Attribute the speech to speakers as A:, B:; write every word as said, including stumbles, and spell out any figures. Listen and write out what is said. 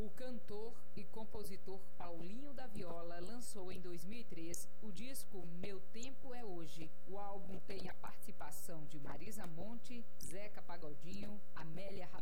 A: O cantor e compositor Paulinho da Viola lançou em dois mil e três o disco Meu Tempo é Hoje. O álbum tem a participação de Marisa Monte, Zeca Pagodinho, Amélia